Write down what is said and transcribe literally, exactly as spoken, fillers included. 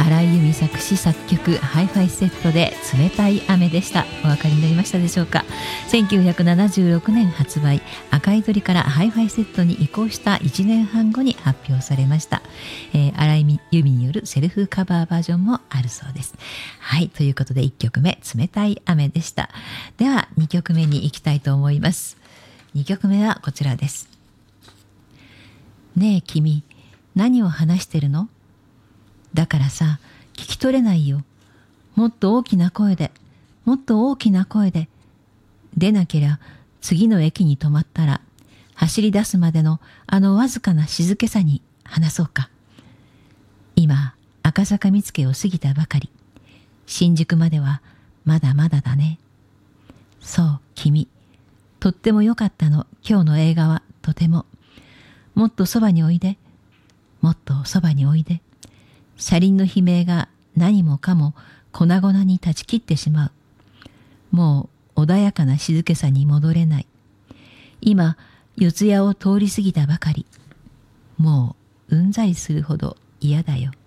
新井由美作詞作曲ハイファイセットで冷たい雨でした。お分かりになりましたでしょうか。せんきゅうひゃくななじゅうろくねん発売、赤い鳥からハイファイセットに移行したいちねんはん後に発表されました。えー、新井由美によるセルフカバーバージョンもあるそうです。はい、ということでいっきょくめ冷たい雨でした。ではにきょくめに行きたいと思います。にきょくめはこちらです。ねえ君、何を話してるの？だからさ、聞き取れないよ。もっと大きな声で、もっと大きな声で。でなけりゃ次の駅に止まったら、走り出すまでのあのわずかな静けさに話そうか。今、赤坂見附を過ぎたばかり。新宿まではまだまだだね。そう、君。とってもよかったの、今日の映画は、とても。もっとそばにおいで。もっとそばにおいで。車輪の悲鳴が何もかも粉々に断ち切ってしまう。もう穏やかな静けさに戻れない。今、四谷を通り過ぎたばかり。もううんざりするほど嫌だよ。